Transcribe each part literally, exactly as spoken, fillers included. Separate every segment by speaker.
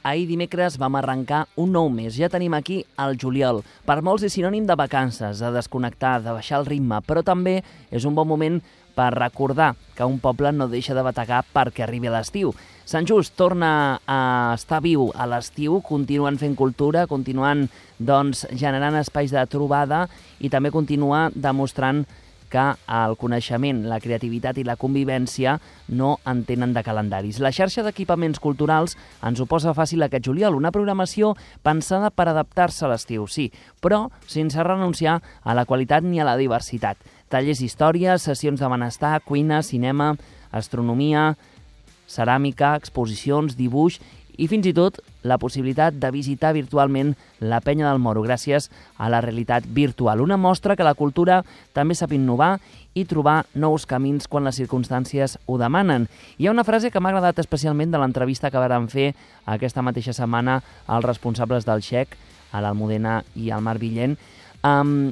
Speaker 1: ahir dimecres vam arrencar un nou mes. Ja tenim aquí el juliol. Per molts és sinònim de vacances, de desconnectar, de baixar el ritme, però també és un bon moment per recordar que un poble no deixa de bategar perquè arribi l'estiu. Sant Just torna a estar viu a l'estiu, continuen fent cultura, continuant doncs, generant espais de trobada i també continua demostrant que el coneixement, la creativitat i la convivència no en tenen de calendaris. La xarxa d'equipaments culturals ens ho posa fàcil aquest juliol, una programació pensada per adaptar-se a l'estiu, sí, però sense renunciar a la qualitat ni a la diversitat. Tallers d'història, sessions de benestar, cuina, cinema, astronomia, ceràmica, exposicions, dibuix i fins i tot la possibilitat de visitar virtualment la Penya del Moro gràcies a la realitat virtual. Una mostra que la cultura també sap innovar i trobar nous camins quan les circumstàncies ho demanen. Hi ha una frase que m'ha agradat especialment de l'entrevista que vàrem fer aquesta mateixa setmana als responsables del Xec, a l'Almudena i al Marc Villent. Um,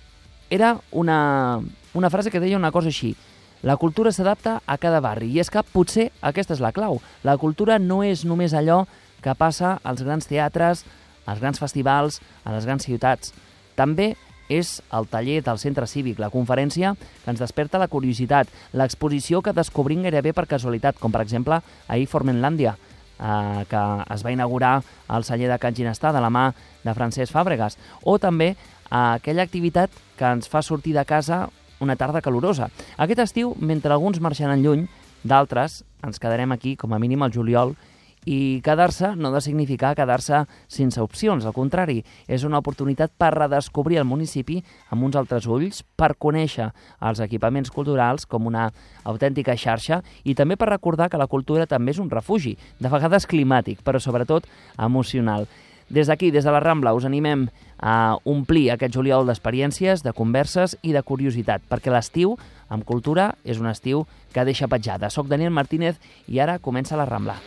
Speaker 1: era una, una frase que deia una cosa així: la cultura s'adapta a cada barri, i és que potser aquesta és la clau. La cultura no és només allò que passa als grans teatres, als grans festivals, a les grans ciutats. També és el taller del centre cívic, la conferència que ens desperta la curiositat, l'exposició que descobrim gairebé per casualitat, com per exemple ahir Formentlandia, eh, que es va inaugurar al celler de Can Ginestar de la mà de Francesc Fàbregas, o també eh, aquella activitat que ens fa sortir de casa una tarda calorosa. Aquest estiu, mentre alguns marxaran lluny, d'altres ens quedarem aquí, com a mínim al juliol, i quedar-se no ha de significar quedar-se sense opcions, al contrari, és una oportunitat per redescobrir el municipi amb uns altres ulls, per conèixer els equipaments culturals com una autèntica xarxa i també per recordar que la cultura també és un refugi, de vegades climàtic, però sobretot emocional. Des d'aquí, des de la Rambla, us animem a omplir aquest juliol d'experiències, de converses i de curiositat, perquè l'estiu, amb cultura, és un estiu que deixa petjada. Soc Daniel Martínez i ara comença la Rambla.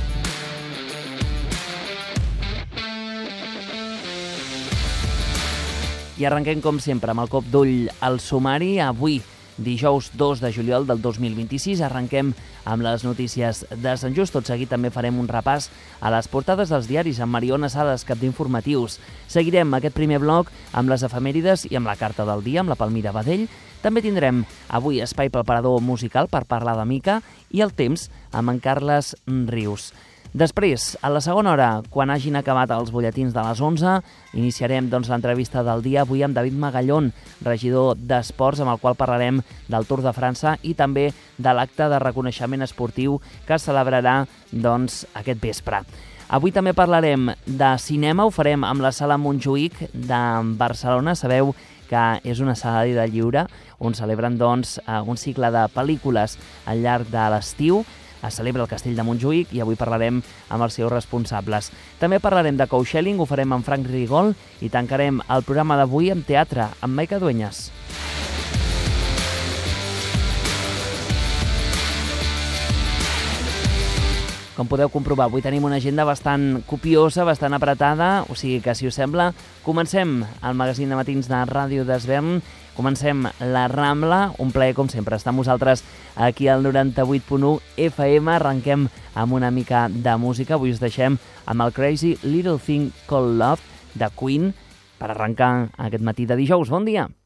Speaker 1: I arrenquem, com sempre, amb el cop d'ull al sumari. Avui, dijous dos de juliol del dos mil vint-i-sis, arrenquem amb les notícies de Sant Just. Tot seguit també farem un repàs a les portades dels diaris amb Mariona Sales, cap d'informatius. Seguirem aquest primer bloc amb les efemèrides i amb la carta del dia, amb la Palmira Badell. També tindrem avui espai pel parador musical per parlar de Mica i el temps amb en Carles Rius. Després, a la segona hora, quan hagin acabat els butlletins de les onze, iniciarem doncs, l'entrevista del dia avui amb David Magallón, regidor d'Esports, amb el qual parlarem del Tour de França i també de l'acte de reconeixement esportiu que es celebrarà doncs, aquest vespre. Avui també parlarem de cinema, ho farem amb la Sala Montjuïc de Barcelona. Sabeu que és una sala de lliure on celebren doncs, un cicle de pel·lícules al llarg de l'estiu. Es celebra el Castell de Montjuïc i avui parlarem amb els seus responsables. També parlarem de Coaching, ho farem amb Frank Rigol i tancarem el programa d'avui amb teatre, amb Maica Dueñas. Com podeu comprovar, avui tenim una agenda bastant copiosa, bastant apretada, o sigui que, si us sembla, comencem el magazín de matins de Ràdio d'Esvern, comencem la Rambla, un plaer com sempre estar amb vosaltres aquí al noranta-vuit punt u F M, arrenquem amb una mica de música, avui us deixem amb el Crazy Little Thing Called Love de Queen per arrencar aquest matí de dijous. Bon dia!